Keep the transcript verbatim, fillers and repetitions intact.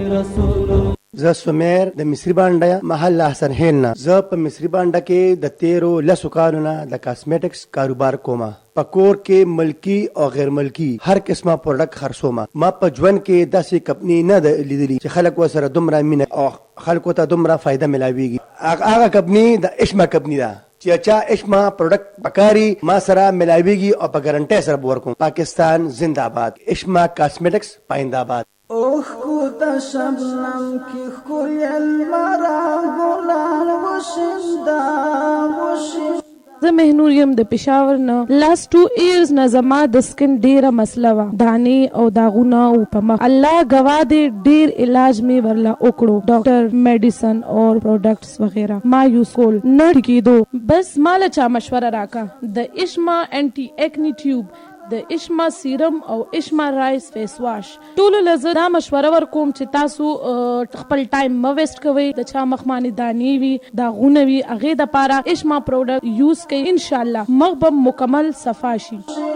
زه سمیر د مصری بانډه محل حسن هیل نه. زه په مصری بانډه کې د تیرو لسو کالو نه د کاسمیټکس کاروبار کومه. په کور کې ملکی او غیر ملکی هر قسمه پروډکټ خرڅومه. ما په ژوند کې داسې کمپنی نه ده لیدلې چې خلک ورسره دومره مینه او خلکو ته دومره فایده ملاویږي. هغه کمپنی د اشما کمپنی ده چې چا اشما پروډکټ پکاري ما سره ملاویږي او په ګارنټي سره ورکوم. پاکستان زنده باد. اشما کاسمیټکس پاینده آباد. اوخ کو تا شبنم کی خوی المرا ګلان وشندا وشندا. زه مهنور یم د پېښور نه. لاست ټو ایئرز نه زما د سکن ډیره مسله وه، دانې او داغونه او په مخ. الله ګواه دی ډیر علاج مې ورله وکړو، ډاکټر میډیسن او پروډکټس وغیره ما یوز کول نه ټیکېدو. بس ماله چا مشوره راکا د اشما انټي ایکنی ټیوب، د اشما سیرم او اشما رایس فیس واش. ټولو لزه دا مشوره ورکوم چې تاسو خپل ټایم مه ویسټ کوئ. د چا مخ باندې دانې وي داغونه وي هغې دپاره اشما پروډکټ یوز کوئ، انشاءالله مخ به مکمل صفا شي.